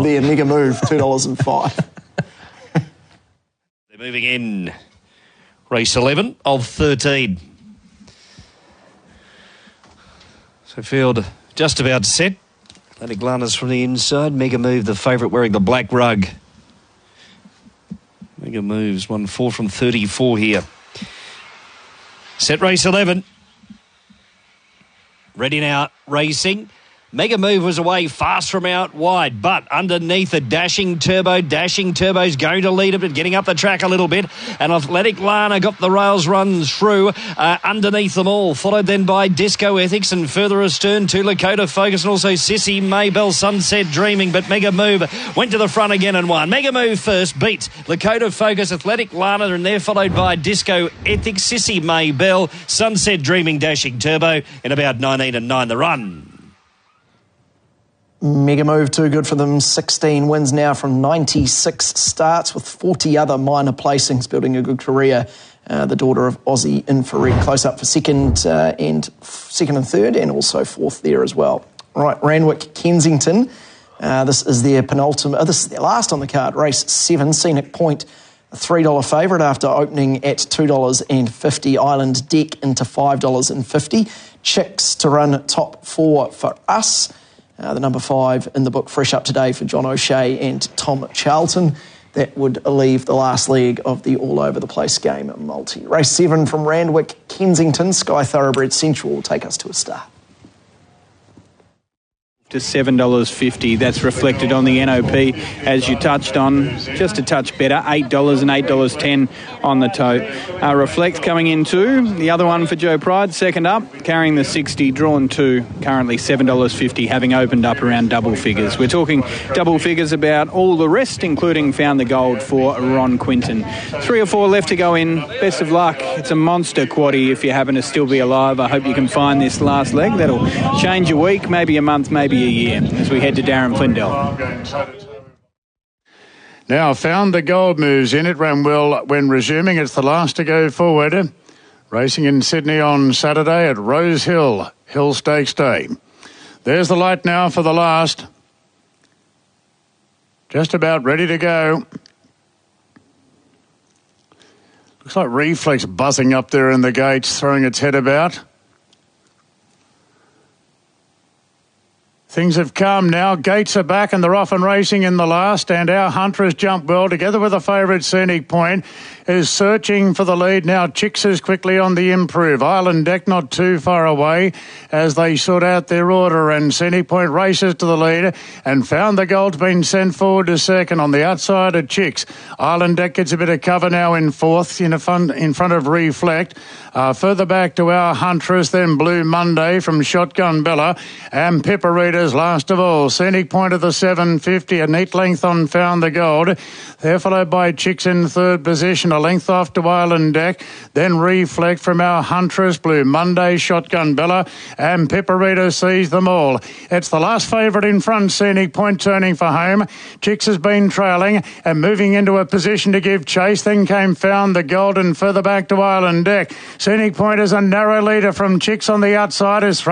there. Mega Move, $2.05. They're moving in. Race 11 of 13. So field just about set. Atlantic Lanas from the inside. Mega Move, the favourite, wearing the black rug. Mega Moves won 4 from 34 here. Set race 11. Ready now, racing. Mega Move was away fast from out wide, but underneath a Dashing Turbo. Dashing Turbo's going to lead it, but getting up the track a little bit. And Athletic Lana got the rails run through underneath them all. Followed then by Disco Ethics and further astern to Lakota Focus and also Sissy Maybell, Sunset Dreaming. But Mega Move went to the front again and won. Mega Move first beat Lakota Focus, Athletic Lana, and they're followed by Disco Ethics, Sissy Maybell, Sunset Dreaming, Dashing Turbo in about 19 and 9 the run. Mega Move, too good for them. 16 wins now from 96 starts with 40 other minor placings, building a good career. The daughter of Aussie Infrared, close up for second and third, and also fourth there as well. Right, Randwick Kensington. This is their penultimate. This is their last on the card. Race 7, Scenic Point, a $3 favourite after opening at $2.50. Island Deck into $5.50. Chicks to run top 4 for us. The number 5 in the book, fresh up today for John O'Shea and Tom Charlton. That would leave the last leg of the all-over-the-place game multi. Race 7 from Randwick, Kensington. Sky Thoroughbred Central will take us to a start. To $7.50. That's reflected on the NOP, as you touched on. Just a touch better, $8 and $8.10 on the tote. Reflect coming in too. The other one for Joe Pride, second up, carrying the 60, drawn 2, currently $7.50, having opened up around double figures. We're talking double figures about all the rest, including Found the Gold for Ron Quinton. 3 or 4 left to go in. Best of luck. It's a monster quaddie if you happen to still be alive. I hope you can find this last leg. That'll change a week, maybe a month, maybe a year, as we head to Darren Flindell. Now, Found the Gold moves in. It ran well when resuming. It's the last to go forward. Racing in Sydney on Saturday at Rose Hill Stakes Day. There's the light now for the last. Just about ready to go. Looks like Reflex buzzing up there in the gates, throwing its head about. Things have calmed now. Gates are back and they're off and racing in the last. And Our Hunter has jumped well together with a favourite Scenic Point. Is searching for the lead now. Chicks is quickly on the improve. Island Deck not too far away as they sort out their order. And Scenic Point races to the lead. And Found the Gold's been sent forward to second on the outside of Chicks. Island Deck gets a bit of cover now in fourth in front of Reflect. Further back to Our Huntress, then Blue Monday from Shotgun Bella. And Pipperitas last of all. Scenic Point of the 750, a neat length on Found the Gold. They're followed by Chicks in third position, a length off to Island Deck. Then Reflect from Our Huntress, Blue Monday, Shotgun Bella, and Pipperita sees them all. It's the last favourite in front, Scenic Point turning for home. Chicks has been trailing and moving into a position to give chase. Then came Found the Gold and further back to Island Deck. Scenic Point is a narrow leader from Chicks on the outside. Is